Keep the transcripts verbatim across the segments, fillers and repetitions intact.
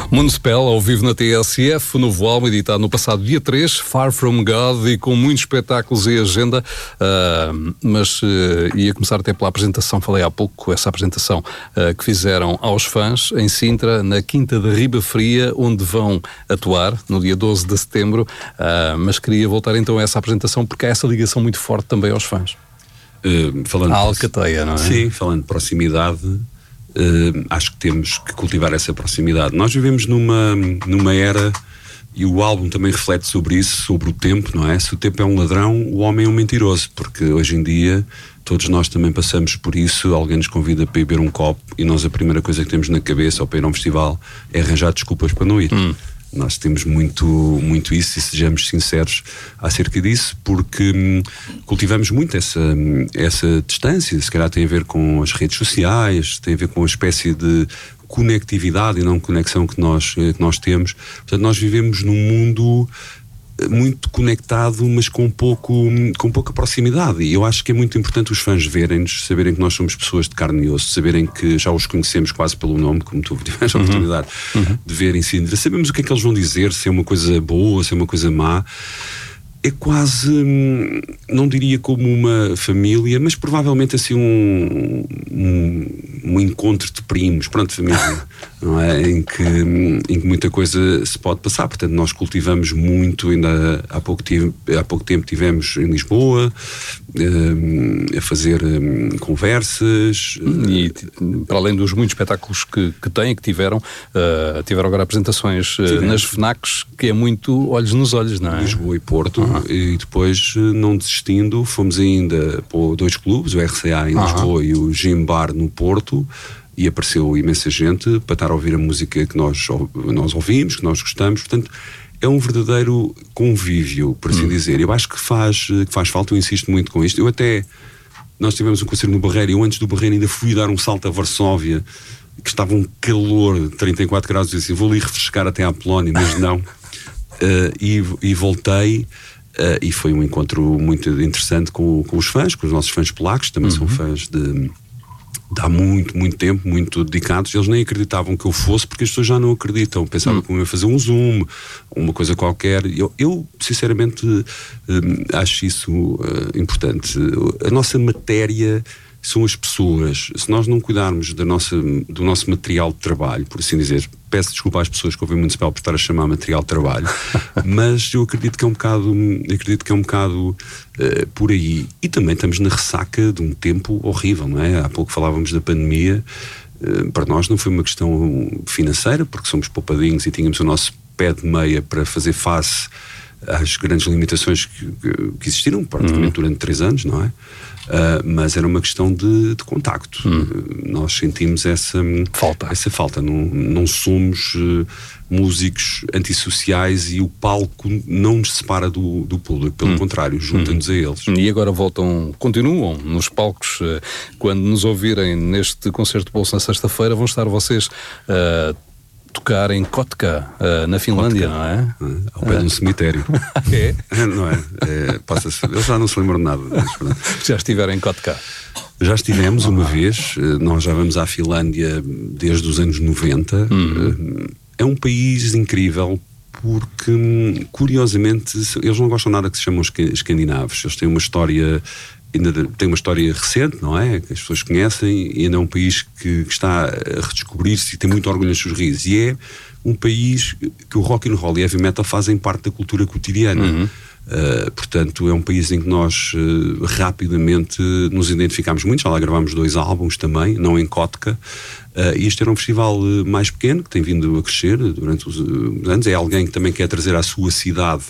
Municipal, ao vivo na T S F, o novo álbum editado no passado dia três, Far From God, e com muitos espetáculos e agenda, uh, mas uh, ia começar até pela apresentação, falei há pouco, essa apresentação uh, que fizeram aos fãs em Sintra, na Quinta da Riba Fria, onde vão atuar no dia doze de setembro, uh, mas queria voltar então a essa apresentação porque há essa ligação muito forte também aos fãs. Uh, falando a Alcateia, não é? Sim, falando de proximidade, uh, acho que temos que cultivar essa proximidade. Nós vivemos numa, numa era, e o álbum também reflete sobre isso, sobre o tempo, não é? Se o tempo é um ladrão, o homem é um mentiroso, porque hoje em dia todos nós também passamos por isso. Alguém nos convida para ir beber um copo e nós a primeira coisa que temos na cabeça ao para ir a um festival é arranjar desculpas para não ir. Hum. Nós temos muito, muito isso, e sejamos sinceros acerca disso, porque hum, cultivamos muito essa, essa distância. Se calhar tem a ver com as redes sociais, tem a ver com a espécie de conectividade e não conexão que nós, que nós temos. Portanto, nós vivemos num mundo muito conectado, mas com, pouco, com pouca proximidade, e eu acho que é muito importante os fãs verem-nos, saberem que nós somos pessoas de carne e osso, saberem que já os conhecemos quase pelo nome, como tu tiveste a oportunidade uhum. Uhum. de ver em Sintra. Sabemos o que é que eles vão dizer, se é uma coisa boa, se é uma coisa má. É quase, não diria como uma família, mas provavelmente assim um, um, um encontro de primos, pronto, família, não é? Em que, em que muita coisa se pode passar. Portanto, nós cultivamos muito, ainda há pouco tempo, há pouco tempo estivemos em Lisboa um, a fazer um, conversas. E para além dos muitos espetáculos que, que têm, que tiveram, uh, tiveram agora apresentações uh, nas FNACs, que é muito olhos nos olhos, não é? Lisboa e Porto. Uhum. E depois, não desistindo, fomos ainda para dois clubes, o R C A em uhum. Lisboa e o Gym Bar no Porto, e apareceu imensa gente para estar a ouvir a música que nós, nós ouvimos, que nós gostamos. Portanto, é um verdadeiro convívio, por assim uhum. dizer. Eu acho que faz, que faz falta, eu insisto muito com isto. Eu até, nós tivemos um concerto no Barreiro, e eu antes do Barreiro ainda fui dar um salto a Varsóvia, que estava um calor de trinta e quatro graus, e disse, vou ali refrescar até à Polónia, mas não. uh, e, e voltei. Uh, e foi um encontro muito interessante com, com os fãs, com os nossos fãs polacos, também uhum. são fãs de, de há muito, muito tempo, muito dedicados. Eles nem acreditavam que eu fosse, porque as pessoas já não acreditam. Pensavam uhum. que eu ia fazer um Zoom, uma coisa qualquer. Eu, eu sinceramente, uh, acho isso uh, importante. A nossa matéria são as pessoas. Se nós não cuidarmos da nossa, do nosso material de trabalho, por assim dizer, peço desculpa às pessoas que ouvem o Municipal por estar a chamar material de trabalho, mas eu acredito que é um bocado, acredito que é um bocado uh, por aí. E também estamos na ressaca de um tempo horrível, não é? Há pouco falávamos da pandemia. Uh, para nós não foi uma questão financeira, porque somos poupadinhos e tínhamos o nosso pé de meia para fazer face às grandes limitações que, que existiram praticamente uhum. durante três anos, não é? Uh, mas era uma questão de, de contacto. Uhum. Uh, nós sentimos essa falta. Essa falta. Não, não somos uh, músicos antissociais, e o palco não nos separa do, do público. Pelo uhum. contrário, junta-nos uhum. a eles. E agora voltam, continuam nos palcos. Uh, quando nos ouvirem neste concerto de bolso na sexta-feira, vão estar vocês Uh, tocar em Kotka, uh, na Finlândia, Kotka, não é? é? Ao pé ah. de um cemitério. É? Não é? é passa-se, eles já não se lembram de nada. Mas, já estiveram em Kotka? Já estivemos uma vez. Nós já vamos à Finlândia desde os anos noventa. Uhum. É um país incrível, porque, curiosamente, eles não gostam nada que se chamam escandinavos. Eles têm uma história... ainda tem uma história recente, não é? Que as pessoas conhecem, e ainda é um país que, que está a redescobrir-se e tem muito orgulho nas suas raízes. E é um país que o rock and roll e heavy metal fazem parte da cultura cotidiana. Uhum. Uh, portanto, é um país em que nós uh, rapidamente nos identificámos muito. Já lá gravámos dois álbuns também, não em Kotka. Uh, e este era um festival uh, mais pequeno, que tem vindo a crescer durante os uh, anos. É alguém que também quer trazer à sua cidade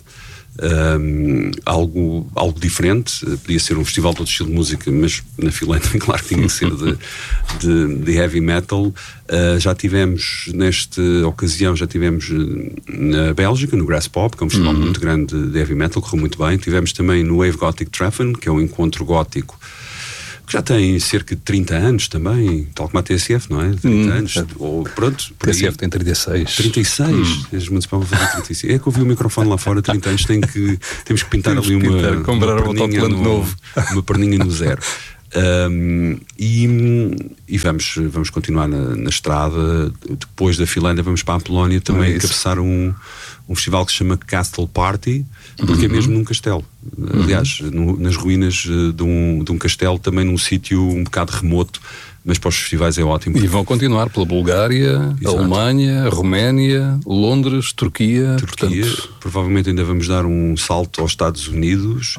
Um, algo, algo diferente. Podia ser um festival de outro estilo de música, mas na Finlândia, claro que tinha que ser de, de, de heavy metal. Uh, já tivemos, nesta ocasião, já tivemos na Bélgica, no Grass Pop, que é um festival uhum. muito grande de heavy metal, correu muito bem. Tivemos também no Wave Gothic Treffen, que é um encontro gótico que já tem cerca de trinta anos também, tal como a T S F, não é? trinta hum, anos, é. Ou pronto. T S F tem trinta e seis. trinta e seis, hum. As municipais vão fazer trinta e seis. É que eu vi o microfone lá fora, trinta anos, tem que, temos que pintar temos ali uma, pintar, uma, perninha um no, novo. uma perninha no zero. Um, e, e vamos, vamos continuar na, na estrada. Depois da Finlândia vamos para a Polónia também é encabeçar um, um festival que se chama Castle Party, porque uhum. é mesmo num castelo. Uhum. Aliás, no, nas ruínas de um, de um castelo, também num sítio um bocado remoto, mas para os festivais é ótimo. E vão continuar pela Bulgária, Exato. Alemanha, Roménia, Londres, Turquia. Turquia. Portanto... Provavelmente ainda vamos dar um salto aos Estados Unidos.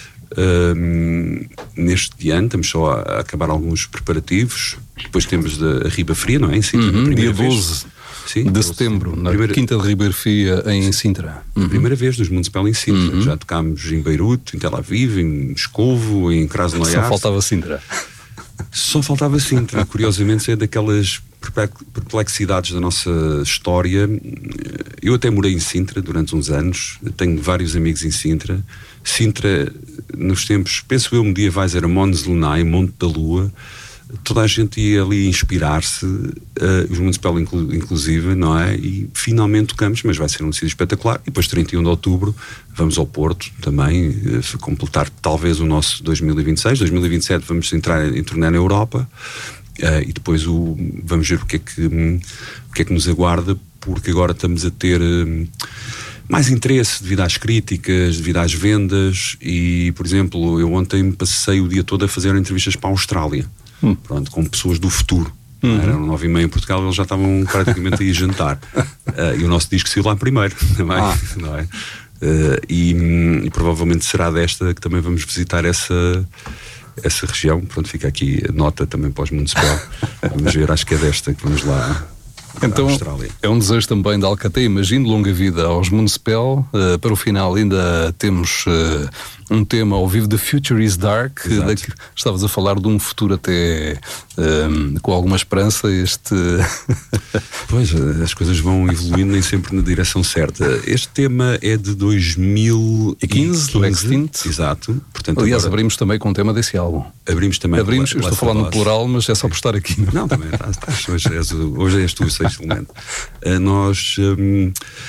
Um, neste ano estamos só a, a acabar alguns preparativos. Depois temos a Riba Fria, não é? Em Sintra, uhum, dia doze Sim, de setembro, na primeira... Quinta de Ribeira Fria em Sintra. Uhum. Primeira vez dos Municipal em Sintra. Uhum. Já tocámos em Beirute, em Tel Aviv, em Moscovo, em Krasnoyarsk. Só faltava Sintra. Só faltava Sintra. Curiosamente é daquelas perplexidades da nossa história. Eu até morei em Sintra durante uns anos, tenho vários amigos em Sintra. Sintra, nos tempos, penso eu, medievais, era Mons Lunae, Monte da Lua. Toda a gente ia ali inspirar-se, uh, os Municipal inclu- inclusive, não é? E finalmente tocamos, mas vai ser um sítio espetacular. E depois, trinta e um de outubro, vamos ao Porto também, uh, completar talvez o nosso dois mil e vinte e seis. dois mil e vinte e sete vamos entrar em turnê na Europa, uh, e depois o, vamos ver o que, é que, um, o que é que nos aguarda, porque agora estamos a ter... Um, mais interesse devido às críticas, devido às vendas. E, por exemplo, eu ontem passei o dia todo a fazer entrevistas para a Austrália, hum. pronto, com pessoas do futuro. Uhum. Eram nove e meia em Portugal, eles já estavam praticamente a ir jantar. Uh, e o nosso disco saiu lá primeiro, também, ah. não é? Uh, e, e provavelmente será desta que também vamos visitar essa, essa região. Pronto, fica aqui a nota também para os Municipal. Vamos ver, acho que é desta que vamos lá. Então, é um desejo também da Alcatel, imagino, longa vida aos Municipal. Uh, para o final ainda temos uh, um tema ao vivo, The Future is Dark. Daqui, estavas a falar de um futuro até um, com alguma esperança. Este... Pois, as coisas vão evoluindo nem sempre na direção certa. Este tema é de dois mil e quinze, do Extinct. Exato. Portanto, aliás, agora... abrimos também com o tema desse álbum. Abrimos também. Abrimos, eu estou a falar no plural, mas é só por estar aqui. Não, também estás, estás, hoje, és, hoje és tu, excelente. Uh, nós, um,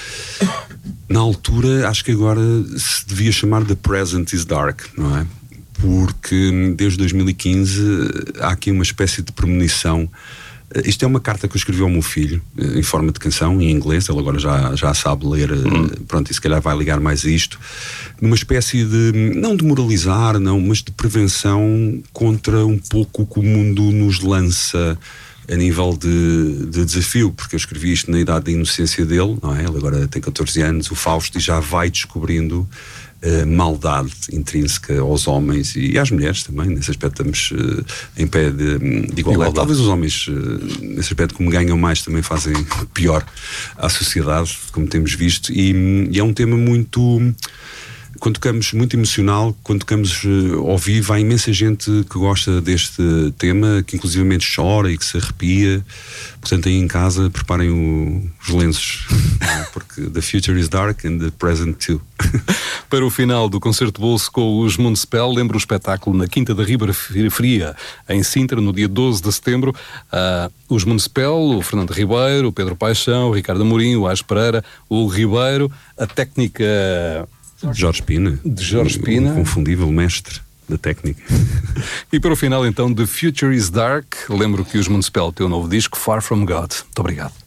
na altura, acho que agora se devia chamar The Present is Dark, não é? Porque desde dois mil e quinze há aqui uma espécie de premonição. Uh, isto é uma carta que eu escrevi ao meu filho, uh, em forma de canção, em inglês. Ele agora já, já sabe ler, uh, hum. pronto, e se calhar vai ligar mais a isto. Numa espécie de, não de moralizar, não, mas de prevenção contra um pouco o que o mundo nos lança a nível de, de desafio, porque eu escrevi isto na idade da inocência dele, não é? Ele agora tem catorze anos, o Fausto, e já vai descobrindo uh, maldade intrínseca aos homens e às mulheres também. Nesse aspecto estamos uh, em pé de, de igualdade. igualdade. Talvez os homens, uh, nesse aspecto, como ganham mais, também fazem pior à sociedade, como temos visto, e, e é um tema muito... Quando tocamos, muito emocional, quando tocamos uh, ao vivo, há imensa gente que gosta deste tema, que inclusivamente chora e que se arrepia. Portanto, aí em casa, preparem o, os lenços, porque the future is dark and the present too. Para o final do concerto bolso com os Municipal, lembro o espetáculo na Quinta da Ribeira Fria, em Sintra, no dia doze de setembro. Uh, os Municipal, o Fernando Ribeiro, o Pedro Paixão, o Ricardo Amorim, o Ás Pereira, o Ribeiro, a técnica... De Jorge Pina. De Jorge Pina. Um confundível mestre da técnica. E para o final, então, The Future is Dark. Lembro que os Municipal têm um novo disco, Far From God. Muito obrigado.